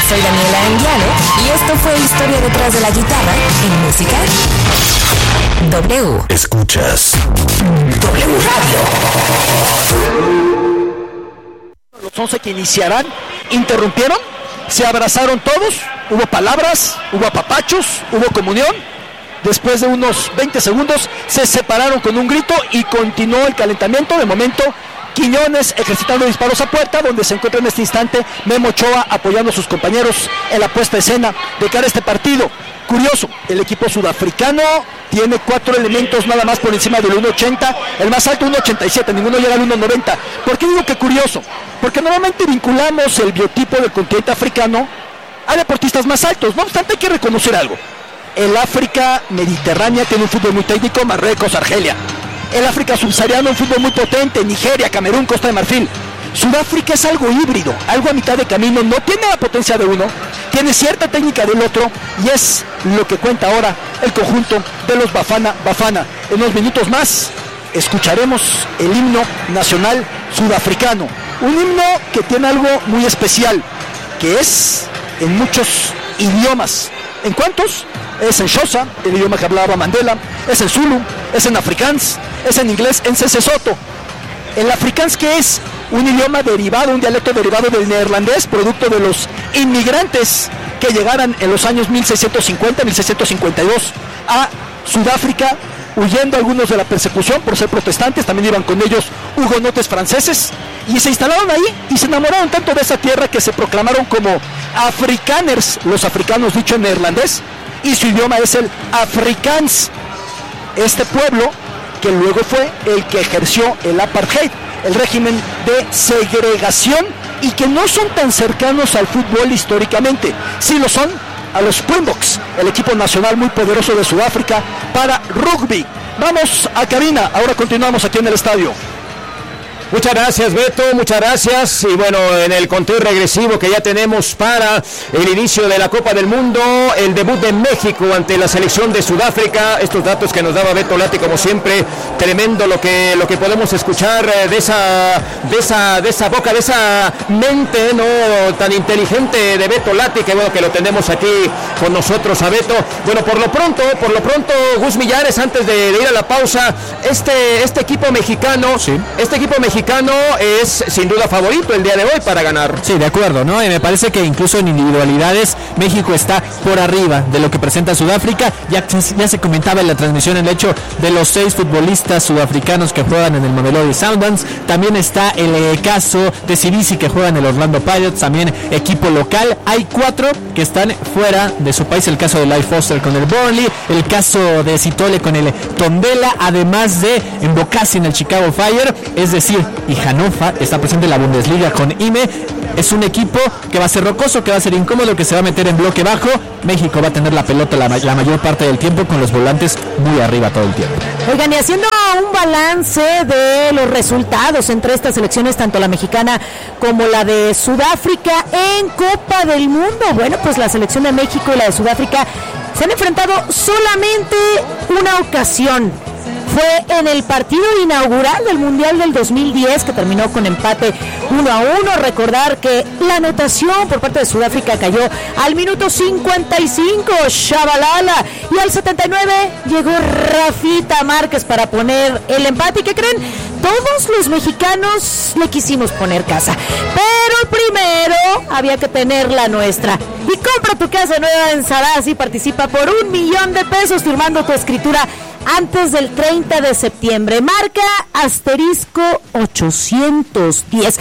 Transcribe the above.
soy Daniela Anguiano y esto fue Historia detrás de la guitarra en música W. Escuchas W Radio. Los 11 que iniciarán interrumpieron, se abrazaron todos, hubo palabras, hubo apapachos, hubo comunión. Después de unos 20 segundos se separaron con un grito y continuó el calentamiento. De momento, Quiñones ejercitando disparos a puerta, donde se encuentra en este instante Memo Ochoa apoyando a sus compañeros en la puesta de escena de cara a este partido. Curioso, el equipo sudafricano tiene 4 elementos nada más por encima del 1.80, el más alto 1.87, ninguno llega al 1.90. ¿Por qué digo que curioso? Porque normalmente vinculamos el biotipo del continente africano a deportistas más altos. No obstante, hay que reconocer algo. El África mediterránea tiene un fútbol muy técnico, Marruecos, Argelia. El África subsahariana un fútbol muy potente, Nigeria, Camerún, Costa de Marfil. Sudáfrica es algo híbrido, algo a mitad de camino, no tiene la potencia de uno, tiene cierta técnica del otro y es lo que cuenta ahora el conjunto de los Bafana Bafana. En unos minutos más escucharemos el himno nacional sudafricano, un himno que tiene algo muy especial, que es en muchos idiomas. ¿En cuántos? Es en Xhosa, el idioma que hablaba Mandela, es en Zulu, es en Afrikaans, es en inglés, en Sesesoto. El Afrikaans, ¿qué es? Un idioma derivado, un dialecto derivado del neerlandés, producto de los inmigrantes que llegaran en los años 1650, 1652 a Sudáfrica, huyendo algunos de la persecución por ser protestantes, también iban con ellos hugonotes franceses, y se instalaron ahí y se enamoraron tanto de esa tierra que se proclamaron como Afrikaners, los africanos dicho en neerlandés, y su idioma es el Afrikaans. Este pueblo que luego fue el que ejerció el apartheid, el régimen de segregación, y que no son tan cercanos al fútbol históricamente, sí lo son a los Springboks, el equipo nacional muy poderoso de Sudáfrica para rugby. Vamos a cabina, ahora continuamos aquí en el estadio. Muchas gracias, Beto, muchas gracias. Y bueno, en el conteo regresivo que ya tenemos para el inicio de la Copa del Mundo, el debut de México ante la selección de Sudáfrica. Estos datos que nos daba Beto Lati, como siempre, tremendo lo que podemos escuchar de esa boca, de esa mente no tan inteligente de Beto Lati, que bueno que lo tenemos aquí con nosotros a Beto. Bueno, por lo pronto, Gus Millares, antes de ir a la pausa, este equipo mexicano, sí. Este equipo mexicano es sin duda favorito el día de hoy para ganar. Sí, de acuerdo, ¿no? Y me parece que incluso en individualidades México está por arriba de lo que presenta Sudáfrica. Ya se comentaba en la transmisión el hecho de los 6 futbolistas sudafricanos que juegan en el Mamelodi Sundowns. También está el caso de Sirisi, que juega en el Orlando Pirates, también equipo local. Hay 4 que están fuera de su país, el caso de Leigh Foster con el Burnley, el caso de Sitole con el Tondela, además de Mbokasi en el Chicago Fire, es decir, y Hannover está presente en la Bundesliga con IME. Es un equipo que va a ser rocoso, que va a ser incómodo, que se va a meter en bloque bajo. México va a tener la pelota la mayor parte del tiempo, con los volantes muy arriba todo el tiempo. Oigan, y haciendo un balance de los resultados entre estas selecciones, tanto la mexicana como la de Sudáfrica en Copa del Mundo. Bueno, pues la selección de México y la de Sudáfrica se han enfrentado solamente una ocasión. Fue en el partido inaugural del Mundial del 2010, que terminó con empate 1-1. Recordar que la anotación por parte de Sudáfrica cayó al minuto 55, Shabalala, y al 79 llegó Rafita Márquez para poner el empate. ¿Y qué creen? Todos los mexicanos le quisimos poner casa, pero primero había que tener la nuestra. Y compra tu casa nueva en Sarasi y participa por $1,000,000 firmando tu escritura antes del 30 de septiembre. Marca *810.